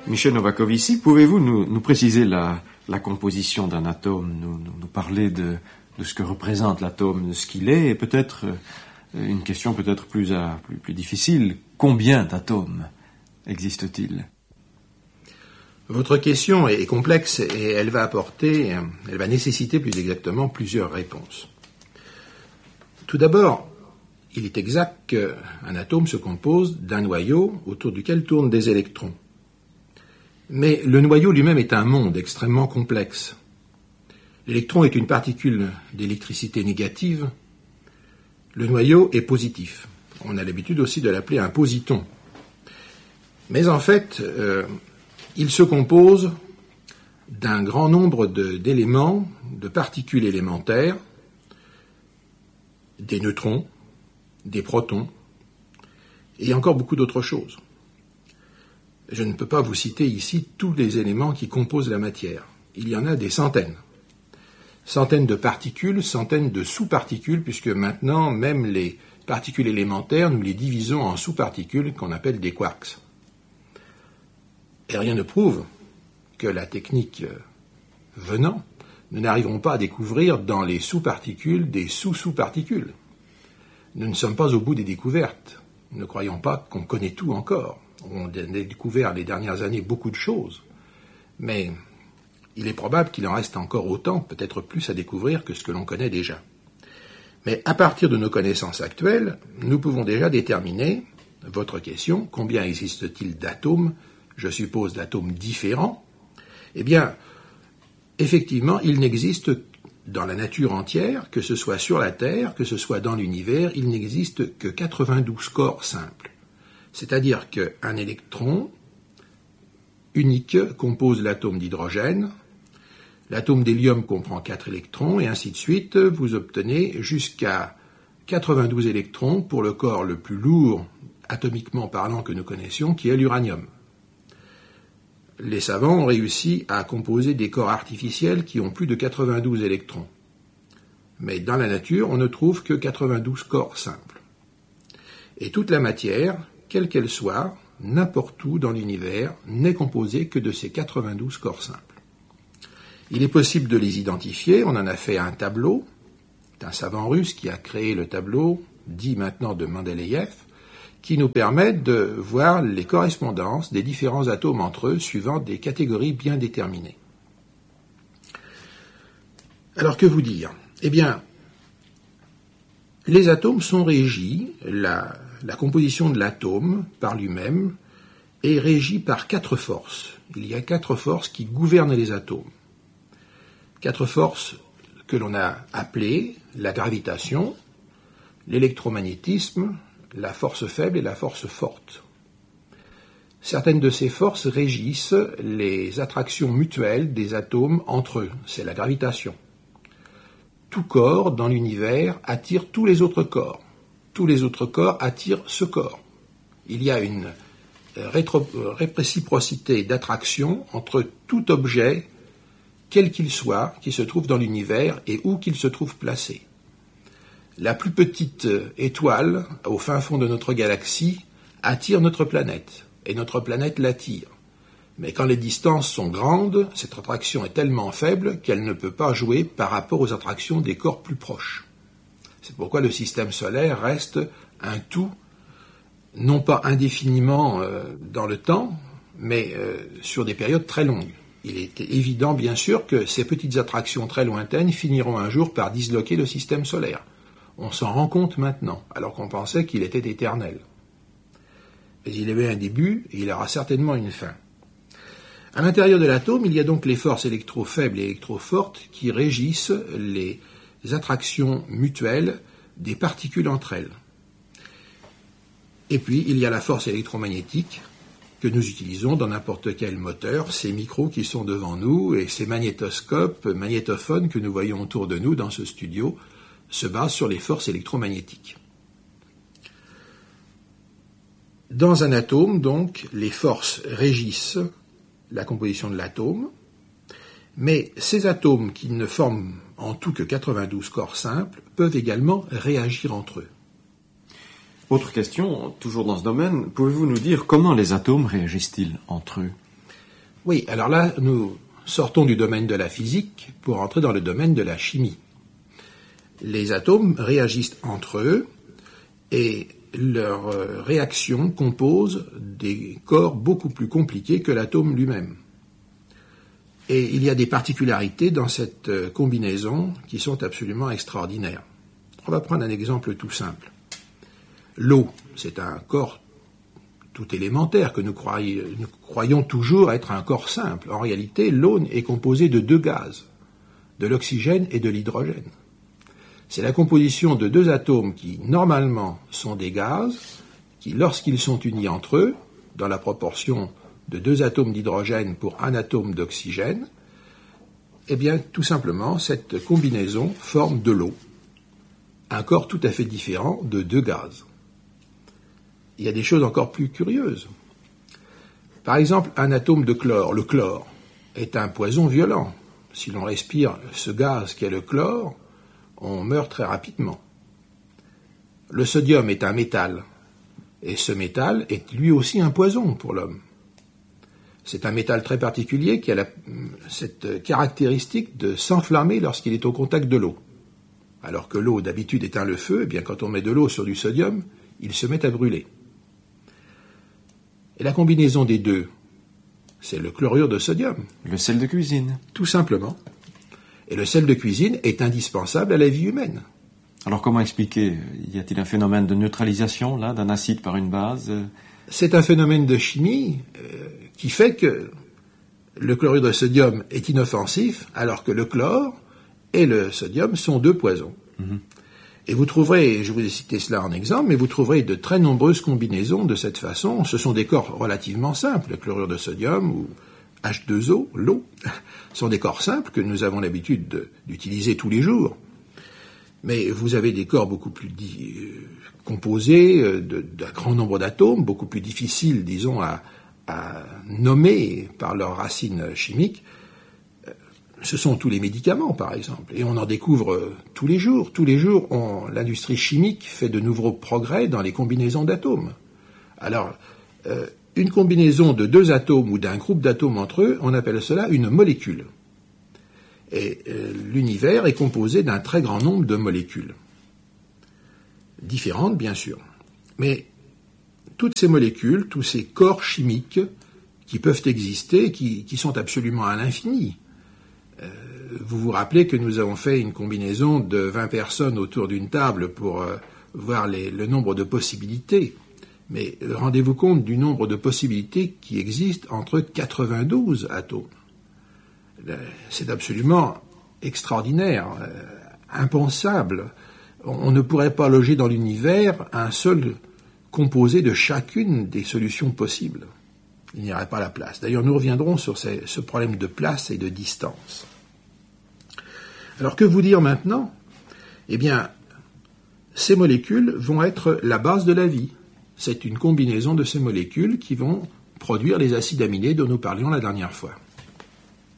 Michel Novakovici, pouvez-vous nous préciser la composition d'un atome, nous parler de ce que représente l'atome, de ce qu'il est, et peut-être une question peut-être plus difficile, combien d'atomes existe-t-il? Votre question est complexe et elle va nécessiter plus exactement plusieurs réponses. Tout d'abord, il est exact qu'un atome se compose d'un noyau autour duquel tournent des électrons. Mais le noyau lui-même est un monde extrêmement complexe. L'électron est une particule d'électricité négative. Le noyau est positif. On a l'habitude aussi de l'appeler un positon. Mais en fait, il se compose d'un grand nombre d'éléments, de particules élémentaires, des neutrons, des protons, et encore beaucoup d'autres choses. Je ne peux pas vous citer ici tous les éléments qui composent la matière. Il y en a des centaines. Centaines de particules, centaines de sous-particules, puisque maintenant, même les particules élémentaires, nous les divisons en sous-particules qu'on appelle des quarks. Et rien ne prouve que la technique venant, nous n'arriverons pas à découvrir dans les sous-particules des sous-sous-particules. Nous ne sommes pas au bout des découvertes. Ne croyons pas qu'on connaît tout encore. On a découvert les dernières années beaucoup de choses. Mais il est probable qu'il en reste encore autant, peut-être plus à découvrir que ce que l'on connaît déjà. Mais à partir de nos connaissances actuelles, nous pouvons déjà déterminer, votre question, combien existe-t-il d'atomes, je suppose d'atomes différents? Eh bien, effectivement, il n'existe dans la nature entière, que ce soit sur la Terre, que ce soit dans l'univers, il n'existe que 92 corps simples. C'est-à-dire qu'un électron unique compose l'atome d'hydrogène, l'atome d'hélium comprend 4 électrons, et ainsi de suite, vous obtenez jusqu'à 92 électrons pour le corps le plus lourd, atomiquement parlant, que nous connaissions, qui est l'uranium. Les savants ont réussi à composer des corps artificiels qui ont plus de 92 électrons. Mais dans la nature, on ne trouve que 92 corps simples. Et toute la matière, quelle qu'elle soit, n'importe où dans l'univers, n'est composée que de ces 92 corps simples. Il est possible de les identifier, on en a fait un tableau, c'est un savant russe qui a créé le tableau, dit maintenant de Mendeleïev, qui nous permettent de voir les correspondances des différents atomes entre eux suivant des catégories bien déterminées. Alors que vous dire? Eh bien, les atomes sont régis, la composition de l'atome par lui-même est régie par 4 forces. Il y a 4 forces qui gouvernent les atomes. 4 forces que l'on a appelées la gravitation, l'électromagnétisme, la force faible et la force forte. Certaines de ces forces régissent les attractions mutuelles des atomes entre eux, c'est la gravitation. Tout corps dans l'univers attire tous les autres corps. Tous les autres corps attirent ce corps. Il y a une réciprocité d'attraction entre tout objet, quel qu'il soit, qui se trouve dans l'univers et où qu'il se trouve placé. La plus petite étoile, au fin fond de notre galaxie, attire notre planète, et notre planète l'attire. Mais quand les distances sont grandes, cette attraction est tellement faible qu'elle ne peut pas jouer par rapport aux attractions des corps plus proches. C'est pourquoi le système solaire reste un tout, non pas indéfiniment dans le temps, mais sur des périodes très longues. Il est évident, bien sûr, que ces petites attractions très lointaines finiront un jour par disloquer le système solaire. On s'en rend compte maintenant, alors qu'on pensait qu'il était éternel. Mais il avait un début et il aura certainement une fin. À l'intérieur de l'atome, il y a donc les forces électrofaibles et électrofortes qui régissent les attractions mutuelles des particules entre elles. Et puis, il y a la force électromagnétique que nous utilisons dans n'importe quel moteur, ces micros qui sont devant nous et ces magnétoscopes, magnétophones que nous voyons autour de nous dans ce studio, se basent sur les forces électromagnétiques. Dans un atome, donc, les forces régissent la composition de l'atome, mais ces atomes qui ne forment en tout que 92 corps simples peuvent également réagir entre eux. Autre question, toujours dans ce domaine, pouvez-vous nous dire comment les atomes réagissent-ils entre eux? Oui, alors là, nous sortons du domaine de la physique pour entrer dans le domaine de la chimie. Les atomes réagissent entre eux et leurs réactions composent des corps beaucoup plus compliqués que l'atome lui-même. Et il y a des particularités dans cette combinaison qui sont absolument extraordinaires. On va prendre un exemple tout simple. L'eau, c'est un corps tout élémentaire que nous croyons toujours être un corps simple. En réalité, l'eau est composée de 2 gaz, de l'oxygène et de l'hydrogène. C'est la composition de 2 atomes qui, normalement, sont des gaz, qui, lorsqu'ils sont unis entre eux, dans la proportion de 2 atomes d'hydrogène pour 1 atome d'oxygène, eh bien, tout simplement, cette combinaison forme de l'eau, un corps tout à fait différent de 2 gaz. Il y a des choses encore plus curieuses. Par exemple, un atome de chlore, le chlore, est un poison violent. Si l'on respire ce gaz qu'est le chlore, on meurt très rapidement. Le sodium est un métal, et ce métal est lui aussi un poison pour l'homme. C'est un métal très particulier qui a cette caractéristique de s'enflammer lorsqu'il est au contact de l'eau. Alors que l'eau d'habitude éteint le feu, eh bien quand on met de l'eau sur du sodium, il se met à brûler. Et la combinaison des deux, c'est le chlorure de sodium. Le sel de cuisine. Tout simplement. Et le sel de cuisine est indispensable à la vie humaine. Alors comment expliquer? Y a-t-il un phénomène de neutralisation, là, d'un acide par une base? C'est un phénomène de chimie qui fait que le chlorure de sodium est inoffensif, alors que le chlore et le sodium sont 2 poisons. Et vous trouverez, je vous ai cité cela en exemple, mais vous trouverez de très nombreuses combinaisons de cette façon. Ce sont des corps relativement simples, le chlorure de sodium ou H2O, l'eau, sont des corps simples que nous avons l'habitude d'utiliser tous les jours. Mais vous avez des corps beaucoup plus composés d'un grand nombre d'atomes, beaucoup plus difficiles, disons, à nommer par leurs racines chimiques. Ce sont tous les médicaments, par exemple, et on en découvre tous les jours. Tous les jours, l'industrie chimique fait de nouveaux progrès dans les combinaisons d'atomes. Alors, une combinaison de 2 atomes ou d'un groupe d'atomes entre eux, on appelle cela une molécule. Et l'univers est composé d'un très grand nombre de molécules. Différentes, bien sûr. Mais toutes ces molécules, tous ces corps chimiques qui peuvent exister, qui sont absolument à l'infini. Vous vous rappelez que nous avons fait une combinaison de 20 personnes autour d'une table pour voir le nombre de possibilités. Mais rendez-vous compte du nombre de possibilités qui existent entre 92 atomes. C'est absolument extraordinaire, impensable. On ne pourrait pas loger dans l'univers un seul composé de chacune des solutions possibles. Il n'y aurait pas la place. D'ailleurs, nous reviendrons sur ce problème de place et de distance. Alors, que vous dire maintenant? Eh bien, ces molécules vont être la base de la vie. C'est une combinaison de ces molécules qui vont produire les acides aminés dont nous parlions la dernière fois.